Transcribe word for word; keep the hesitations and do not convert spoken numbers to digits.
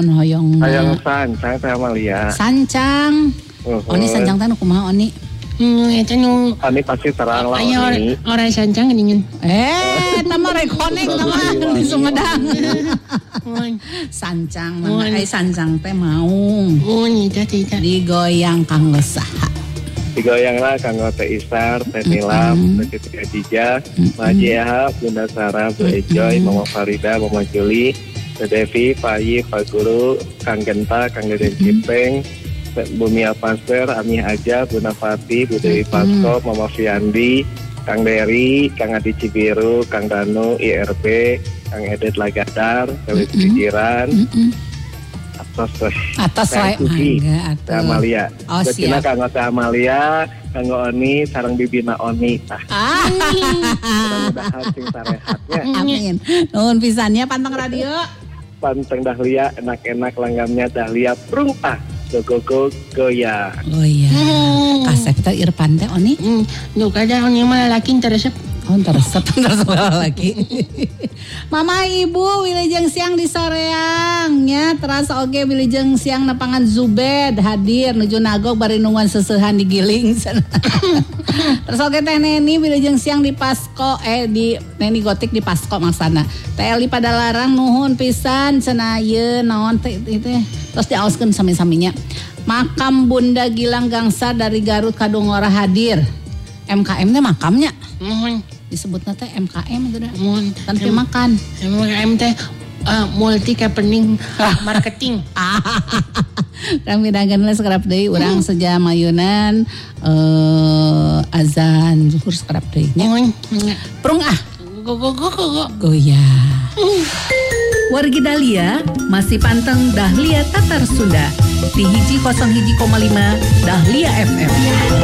naon hoyong Hoyong sancang teh Amalia. Sancang. Uh-huh. Oni sancang teh nu kumaha Oni? Hmm, eta nu Oni pasti terang lah aya Oni. orang sancang geuningan. Eh, eta mah rek connect mah di Sumedang. Sancang mah ai sancang teh maung. Oh, nyita tita. Digoyang kanggo saha? Digoyang lah kanggo Teh Isar, Teh Nilam, Teh Siti Khadijah, Majiah, Bunda Sarah, Bu Ejoy, Mama Farida, Mama Juli, Teh Devi, Pak Yi, Pak Guru, Kang Genta, Kang Deden Cipeng, Bumi Alpasper, Ami Aja, Bunda Fati, Bu Dewi Pasko, Mama Fiandi, Kang Dery, Kang Adi Cibiru, Kang Danu, I R B, Kang Edet Lagadar, Dewi Pikiran, atas atas wae mangga Teh Amalia. Oh, Betina siap. kanggo Teh Amalia, kanggo Oni, sareng bibina Oni. Tah. Ah. Mudah-mudahan sing sarehatnya. Amin. Nuhun pisannya Panteng Radio. Panteng Dahlia, enak-enak langgamnya Dahlia prung ah. Go-go-go goyang. Oh iya. Kasep teh Irfan teh Oni. Hmm, nu kada Oni mah lalaki teresep. Oh, teresep teresep lagi. Mama Ibu wilujeng siang di soreang nya terasa oge wilujeng siang nepangan Zubed hadir nuju nagok bari nungguan seusehan digiling. Terus oge teh Neni wilujeng siang di Pasko eh di Neni Gotik di Pasko maksana. Teh Eli pada larang nuhun pisan cenah ieu naon teh teh terus diaoskeun sami-saminya. Makam Bunda Gilang Gangsa dari Garut Kadungora hadir. M K M teh makamnya. Mohon Disebutnya teh M K M itu dah. mohon Tanpa makan. M K M teh uh, multi happening marketing. Kami dagan les kerap deui urang sejam mayunan uh, azan zuhur kerap deui nya. Mohon Prung ah. go go go go go. Goyah. Wargi Dahlia masih panteng Dahlia Tatar Sunda di hiji kosong hiji koma lima Dahlia F M.